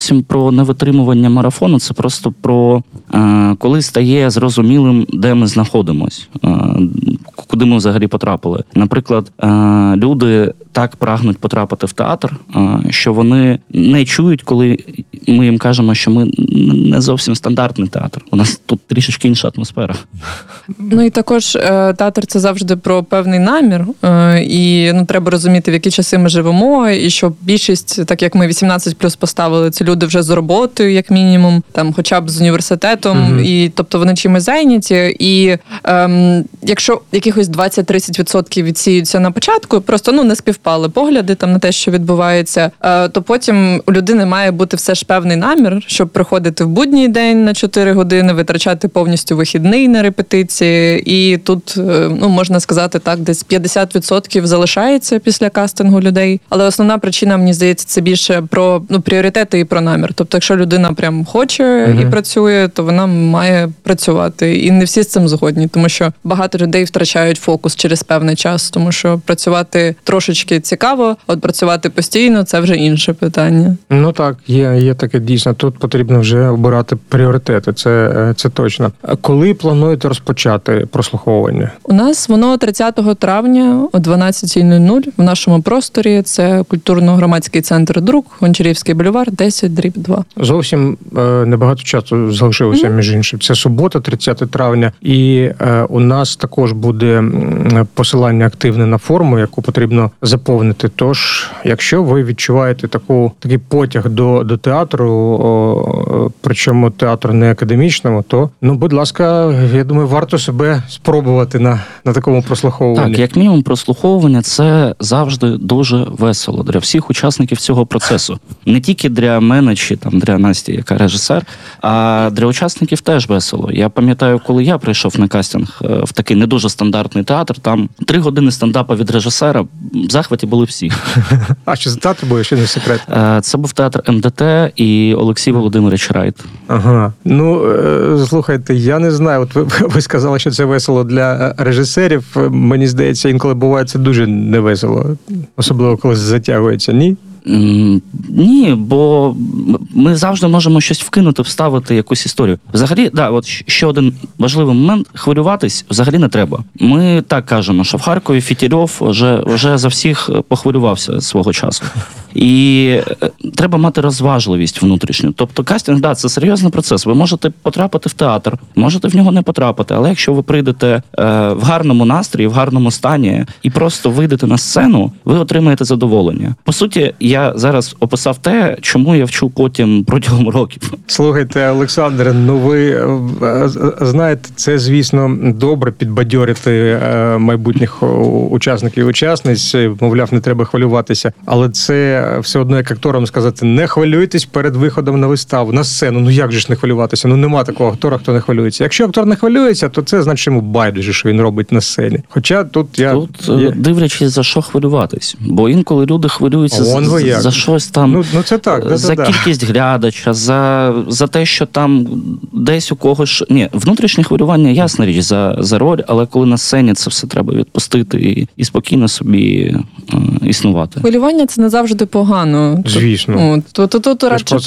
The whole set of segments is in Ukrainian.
Про невитримування марафону, це просто про коли стає зрозумілим, де ми знаходимось, куди ми взагалі потрапили. Наприклад, люди так прагнуть потрапити в театр, що вони не чують, коли ми їм кажемо, що ми не зовсім стандартний театр. У нас тут трішечки інша атмосфера. Ну і також театр – це завжди про певний намір, і треба розуміти, в які часи ми живемо, і що більшість, так як ми 18+ поставили, це люди вже з роботою, як мінімум, там хоча б з університетом, і тобто вони чимось зайняті, і якщо якихось 20-30% відсіються на початку, просто не співпали погляди там на те, що відбувається, то потім у людини має бути все ж певний намір, щоб приходити в будній день на 4 години, витрачати повністю вихідний на репетиції, і тут, можна сказати так, десь 50% залишається після кастингу людей, але основна причина, мені здається, це більше про пріоритети і про намір. Тобто, якщо людина прям хоче і працює, то вона має працювати. І не всі з цим згодні, тому що багато людей втрачають фокус через певний час, тому що працювати трошечки цікаво, от працювати постійно – це вже інше питання. Ну так, є таке дійсно. Тут потрібно вже обирати пріоритети, це точно. Коли плануєте розпочати прослуховування? У нас воно 30 травня о 12:00 в нашому просторі. Це культурно-громадський центр «Друк», Гончарівський бульвар, 10/2. Зовсім небагато часу залишилося, між іншим. Це субота, 30 травня. І у нас також буде посилання активне на форму, яку потрібно заповнити. Тож, якщо ви відчуваєте такий потяг до театру, причому театру не академічному, то, будь ласка, я думаю, варто себе спробувати на такому прослуховуванні. Так, як мінімум, прослуховування – це завжди дуже весело для всіх учасників цього процесу. Не тільки для мене чи для Насті, яка режисер, а для учасників теж весело. Я пам'ятаю, коли я прийшов на кастинг в такий не дуже стандартний театр, там 3 години стендапа від режисера, в захваті були всі. А що за театр був, ще не секрет? Це був театр МДТ і Олексій Володимирович Райт. Ага. Слухайте, я не знаю, от ви сказали, що це весело для режисерів. Мені здається, інколи буває це дуже невесело. Особливо, коли затягується, ні? Ні, бо ми завжди можемо щось вкинути, вставити якусь історію. Взагалі, от ще один важливий момент, хвилюватись взагалі не треба. Ми так кажемо, що в Харкові Фітільов вже за всіх похвилювався свого часу. І треба мати розважливість внутрішню. Тобто кастинг, це серйозний процес. Ви можете потрапити в театр, можете в нього не потрапити, але якщо ви прийдете в гарному настрої, в гарному стані і просто вийдете на сцену, ви отримаєте задоволення. По суті, я зараз описав те, чому я вчу потім протягом років. Слухайте, Олександре, ви знаєте, це, звісно, добре підбадьорити майбутніх учасників і учасниць, мовляв, не треба хвилюватися, але це все одно, як акторам сказати, не хвилюйтесь перед виходом на виставу, на сцену. Як же ж не хвилюватися? Нема такого актора, хто не хвилюється. Якщо актор не хвилюється, то це значить йому байдуже, що він робить на сцені. Хоча тут дивлячись, за що хвилюватись. Бо інколи люди хвилюються за щось там, це так, за кількість глядача, за те, що там десь у когось... Ні, внутрішнє хвилювання, ясна річ, за роль, але коли на сцені це все треба відпустити і спокійно собі існувати. Хвилювання – це не завжди погано. Звісно. Тут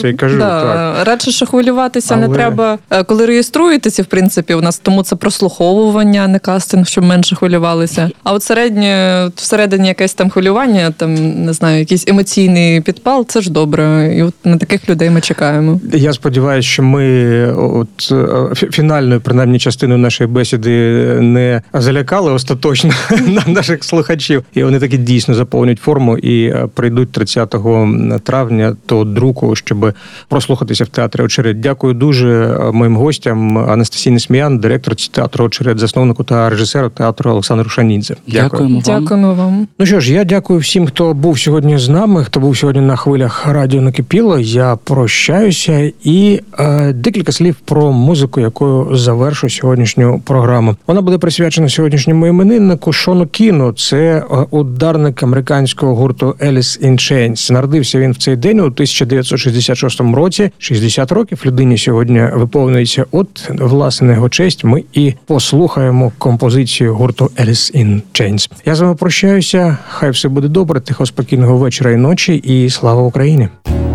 радше, що хвилюватися не треба. Коли реєструєтеся, в принципі, у нас тому це прослуховування, а не кастинг, щоб менше хвилювалися. А от всередині якесь там хвилювання, там, не знаю, якийсь емоційний підпал, це ж добре. І от на таких людей ми чекаємо. Я сподіваюся, що ми фінальною, принаймні, частиною нашої бесіди не залякали остаточно наших слухачів. І вони таки дійсно заповнять форму і прийдуть 30 травня до Друку, щоб прослухатися в театрі «Очерет». Дякую дуже моїм гостям Анастасії Несміян, директорці театру «Очерет», засновнику та режисеру театру Олександру Шанідзе. Дякуємо вам. Ну що ж, я дякую всім, хто був сьогодні з нами, хто був сьогодні на хвилях радіо «Накипіло». Я прощаюся і декілька слів про музику, якою завершу сьогоднішню програму. Вона буде присвячена сьогоднішньому імениннику Шону Кіну. Це ударник американського гурту Alice in Chains. Народився він в цей день у 1966 році. 60 років людині сьогодні виповнюється. От, власне, його честь ми і послухаємо композицію гурту Alice in Chains. Я з вами прощаюся. Хай все буде добре, тихо, спокійного вечора і ночі. І слава Україні!